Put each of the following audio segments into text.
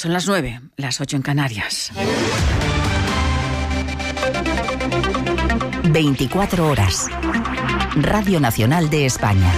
Son las 9, las 8 en Canarias. 24 horas. Radio Nacional de España.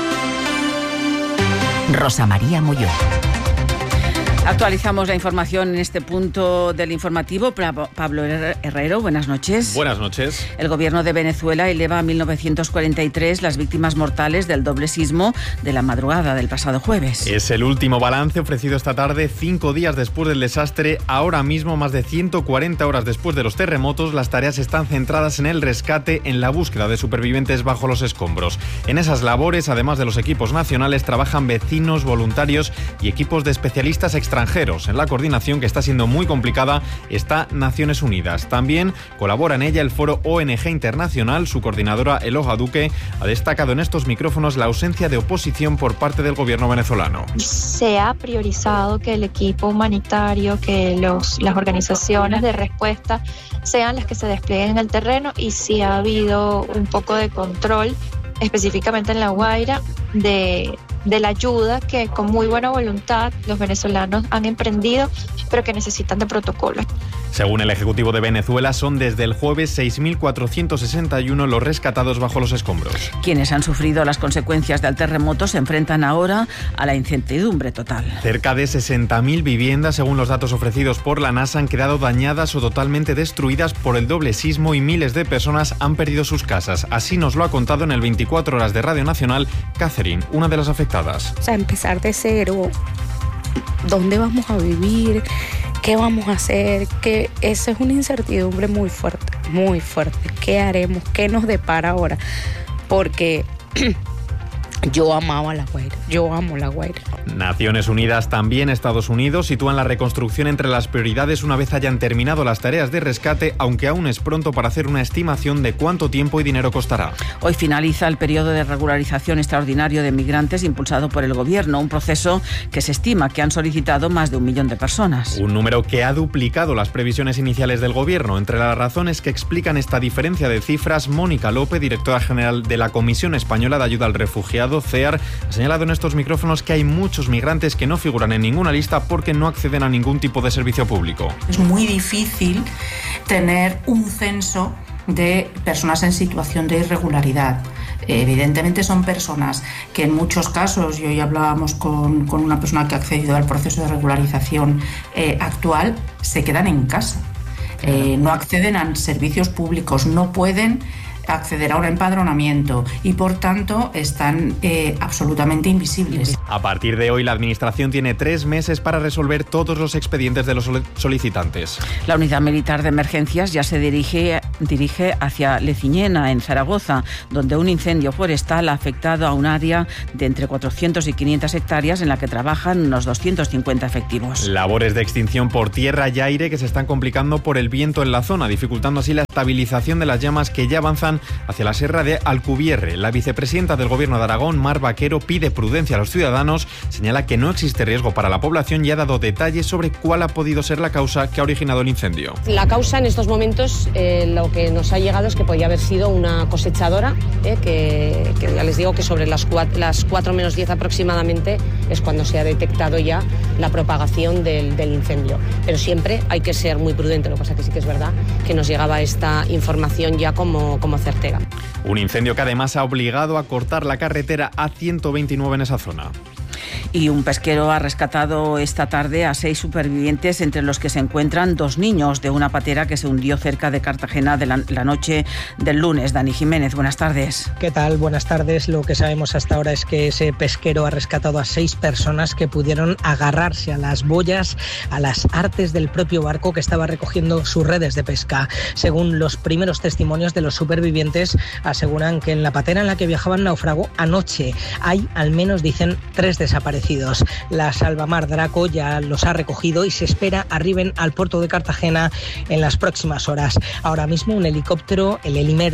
Rosa María Molló. Actualizamos la información en este punto del informativo. Pablo Herrero, buenas noches. Buenas noches. El gobierno de Venezuela eleva a 1943 las víctimas mortales del doble sismo de la madrugada del pasado jueves. Es el último balance ofrecido esta tarde, 5 días después del desastre. Ahora mismo, más de 140 horas después de los terremotos, las tareas están centradas en el rescate, en la búsqueda de supervivientes bajo los escombros. En esas labores, además de los equipos nacionales, trabajan vecinos, voluntarios y equipos de especialistas extranjeros. En la coordinación, que está siendo muy complicada, está Naciones Unidas. También colabora en ella el Foro ONG Internacional. Su coordinadora, Eloja Duque, ha destacado en estos micrófonos la ausencia de oposición por parte del gobierno venezolano. Se ha priorizado que el equipo humanitario, que las organizaciones de respuesta sean las que se desplieguen en el terreno, y sí ha habido un poco de control, específicamente en La Guaira, de la ayuda que con muy buena voluntad los venezolanos han emprendido, pero que necesitan de protocolos. Según el Ejecutivo de Venezuela, son desde el jueves 6.461 los rescatados bajo los escombros. Quienes han sufrido las consecuencias del terremoto se enfrentan ahora a la incertidumbre total. Cerca de 60.000 viviendas, según los datos ofrecidos por la NASA, han quedado dañadas o totalmente destruidas por el doble sismo, y miles de personas han perdido sus casas. Así nos lo ha contado en el 24 horas de Radio Nacional Catherine, una de las afectadas. O sea, empezar de cero, ¿dónde vamos a vivir? ¿Qué vamos a hacer? Que esa es una incertidumbre muy fuerte, muy fuerte. ¿Qué haremos? ¿Qué nos depara ahora? Porque yo amaba La Guaira, yo amo La Guaira. Naciones Unidas, también Estados Unidos, sitúan la reconstrucción entre las prioridades una vez hayan terminado las tareas de rescate, aunque aún es pronto para hacer una estimación de cuánto tiempo y dinero costará. Hoy finaliza el periodo de regularización extraordinario de migrantes impulsado por el gobierno, un proceso que se estima que han solicitado más de 1 millón de personas. Un número que ha duplicado las previsiones iniciales del gobierno. Entre las razones que explican esta diferencia de cifras, Mónica López, directora general de la Comisión Española de Ayuda al Refugiado, CEAR, ha señalado en estos micrófonos que hay muchos migrantes que no figuran en ninguna lista porque no acceden a ningún tipo de servicio público. Es muy difícil tener un censo de personas en situación de irregularidad. Evidentemente son personas que en muchos casos, y hoy hablábamos con una persona que ha accedido al proceso de regularización actual, se quedan en casa, no acceden a servicios públicos, no pueden acceder a un empadronamiento y por tanto están absolutamente invisibles. A partir de hoy, la Administración tiene 3 meses para resolver todos los expedientes de los solicitantes. La unidad militar de emergencias ya se dirige hacia Leciñena, en Zaragoza, donde un incendio forestal ha afectado a un área de entre 400 y 500 hectáreas en la que trabajan unos 250 efectivos. Labores de extinción por tierra y aire que se están complicando por el viento en la zona, dificultando así la estabilización de las llamas que ya avanzan hacia la Sierra de Alcubierre. La vicepresidenta del Gobierno de Aragón, Mar Vaquero, pide prudencia a los ciudadanos, señala que no existe riesgo para la población y ha dado detalles sobre cuál ha podido ser la causa que ha originado el incendio. La causa en estos momentos, lo que nos ha llegado es que podía haber sido una cosechadora, que ya les digo que sobre las 4 menos 10 aproximadamente es cuando se ha detectado ya la propagación del incendio. Pero siempre hay que ser muy prudente, lo que pasa que sí que es verdad que nos llegaba esta información ya como certera. Un incendio que además ha obligado a cortar la carretera A129 en esa zona. Y un pesquero ha rescatado esta tarde a 6 supervivientes, entre los que se encuentran 2 niños de una patera que se hundió cerca de Cartagena de la noche del lunes. Dani Jiménez, buenas tardes. ¿Qué tal? Buenas tardes. Lo que sabemos hasta ahora es que ese pesquero ha rescatado a 6 personas que pudieron agarrarse a las boyas, a las artes del propio barco que estaba recogiendo sus redes de pesca. Según los primeros testimonios de los supervivientes, aseguran que en la patera en la que viajaban naufragó anoche. Hay, al menos dicen, 3 desaparecidos. La Salvamar Draco ya los ha recogido y se espera arriben al puerto de Cartagena en las próximas horas. Ahora mismo un helicóptero, el Helimer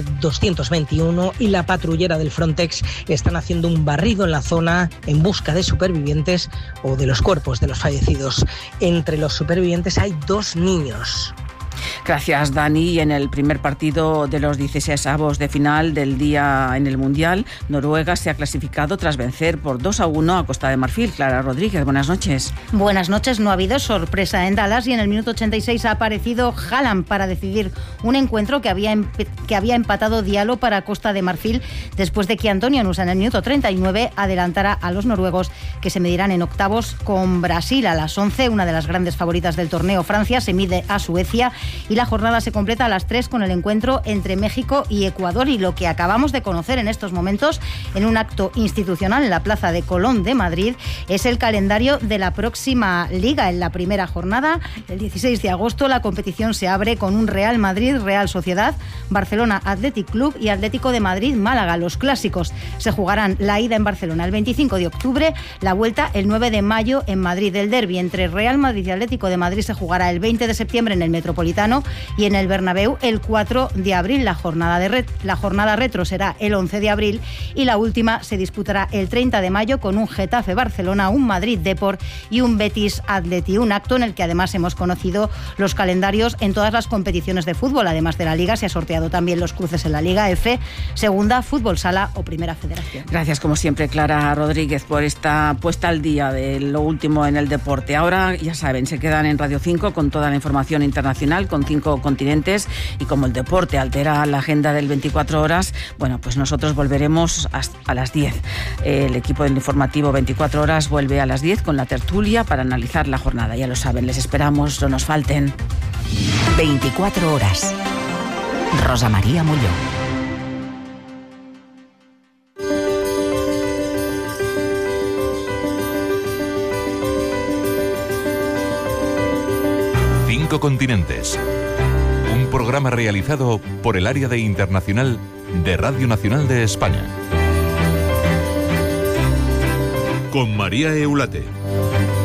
221 y la patrullera del Frontex están haciendo un barrido en la zona en busca de supervivientes o de los cuerpos de los fallecidos. Entre los supervivientes hay 2 niños. Gracias, Dani. Y en el primer partido de los 16avos de final del día en el Mundial, Noruega se ha clasificado tras vencer por 2-1 a Costa de Marfil. Clara Rodríguez, buenas noches. Buenas noches. No ha habido sorpresa en Dallas y en el minuto 86 ha aparecido Haaland para decidir un encuentro que había empatado Diallo para Costa de Marfil después de que Antonio Nusa en el minuto 39 adelantara a los noruegos, que se medirán en octavos con Brasil a las 11. Una de las grandes favoritas del torneo, Francia, se mide a Suecia y la jornada se completa a las 3 con el encuentro entre México y Ecuador. Y lo que acabamos de conocer en estos momentos en un acto institucional en la Plaza de Colón de Madrid es el calendario de la próxima liga. En la primera jornada, el 16 de agosto, la competición se abre con un Real Madrid, Real Sociedad, Barcelona Athletic Club y Atlético de Madrid, Málaga. Los clásicos se jugarán la ida en Barcelona el 25 de octubre, la vuelta el 9 de mayo en Madrid. El derbi entre Real Madrid y Atlético de Madrid se jugará el 20 de septiembre en el Metropolitano y en el Bernabéu el 4 de abril. La jornada retro será el 11 de abril y la última se disputará el 30 de mayo con un Getafe Barcelona, un Madrid Depor y un Betis Atleti. Un acto en el que además hemos conocido los calendarios en todas las competiciones de fútbol. Además de la Liga, se ha sorteado también los cruces en la Liga F, Segunda, Fútbol Sala o Primera Federación. Gracias, como siempre, Clara Rodríguez, por esta puesta al día de lo último en el deporte. Ahora, ya saben, se quedan en Radio 5 con toda la información internacional, con 5 continentes, y como el deporte altera la agenda del 24 horas, bueno, pues nosotros volveremos a las 10. El equipo del informativo 24 horas vuelve a las 10 con la tertulia para analizar la jornada. Ya lo saben, les esperamos, no nos falten. 24 horas. Rosa María Molló. Cinco continentes. Un programa realizado por el Área de Internacional de Radio Nacional de España. Con María Eulate.